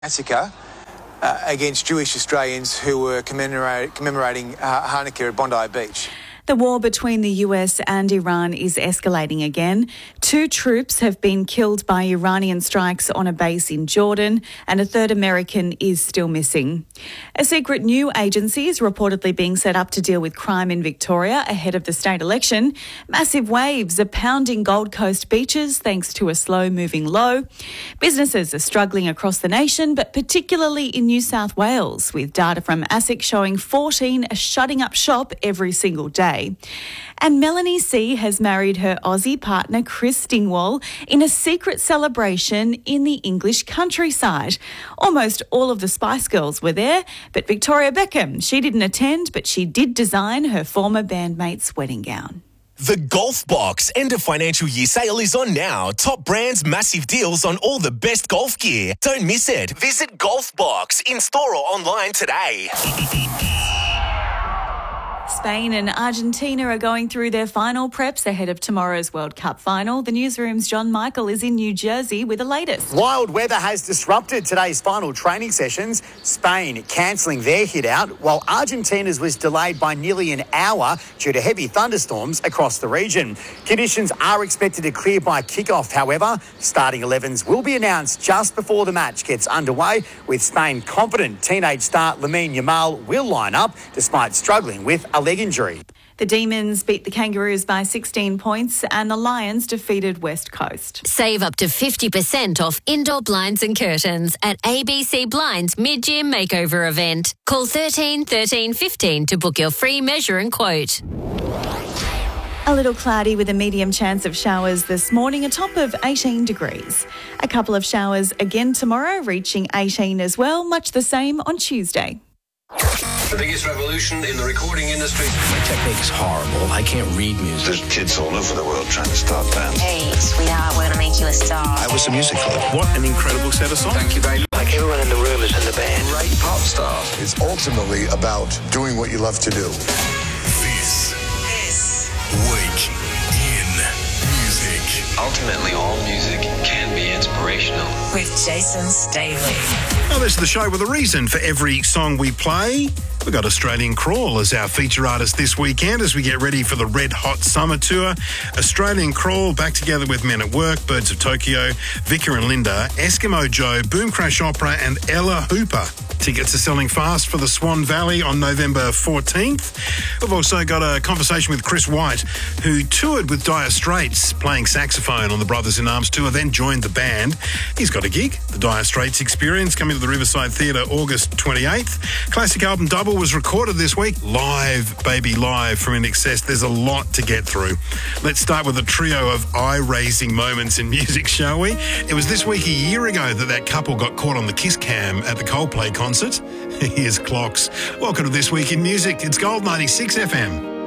massacre against Jewish Australians who were commemorating Hanukkah at Bondi Beach. The war between the US and Iran is escalating again. 2 troops have been killed by Iranian strikes on a base in Jordan, and a third American is still missing. A secret new agency is reportedly being set up to deal with crime in Victoria ahead of the state election. Massive waves are pounding Gold Coast beaches thanks to a slow-moving low. Businesses are struggling across the nation, but particularly in New South Wales, with data from ASIC showing 14 are shutting up shop every single day. And Melanie C has married her Aussie partner Chris Dingwall in a secret celebration in the English countryside. Almost all of the Spice Girls were there, but Victoria Beckham, she didn't attend, but she did design her former bandmate's wedding gown. The Golf Box end of financial year sale is on now. Top brands, massive deals on all the best golf gear. Don't miss it. Visit Golf Box in store or online today. Spain and Argentina are going through their final preps ahead of tomorrow's World Cup final. The newsroom's John Michael is in New Jersey with the latest. Wild weather has disrupted today's final training sessions. Spain cancelling their hit out, while Argentina's was delayed by nearly an hour due to heavy thunderstorms across the region. Conditions are expected to clear by kickoff, however. Starting 11s will be announced just before the match gets underway, with Spain confident teenage star Lamine Yamal will line up despite struggling with a leg injury. The Demons beat the Kangaroos by 16 points and the Lions defeated West Coast. Save up to 50% off indoor blinds and curtains at ABC Blinds mid-year makeover event. Call 13 13 15 to book your free measure and quote. A little cloudy with a medium chance of showers this morning, a top of 18 degrees. A couple of showers again tomorrow, reaching 18 as well, much the same on Tuesday. The biggest revolution in the recording industry. My technique's horrible. I can't read music. There's kids all over the world trying to start bands. Hey, sweetheart, we're going to make you a star. I was a music club. What an incredible set of songs. Thank you very much. Like everyone in the room is in the band. Great pop stars. It's ultimately about doing what you love to do. This week in music. Ultimately, all music can be inspirational. With Jason Staley. Well, this is the show with a reason for every song we play. We've got Australian Crawl as our feature artist this weekend as we get ready for the Red Hot Summer Tour. Australian Crawl back together with Men at Work, Birds of Tokyo, Vika and Linda, Eskimo Joe, Boom Crash Opera and Ella Hooper. Tickets are selling fast for the Swan Valley on November 14th. We've also got a conversation with Chris White, who toured with Dire Straits, playing saxophone on the Brothers in Arms tour, then joined the band. He's got a gig, the Dire Straits Experience, coming to the Riverside Theatre August 28th. Classic album Double was recorded this week. Live, baby, live from INXS. There's a lot to get through. Let's start with a trio of eye-raising moments in music, shall we? It was this week a year ago that couple got caught on the kiss cam at the Coldplay concert. Here's Clocks. Welcome to This Week in Music. It's Gold 96 FM.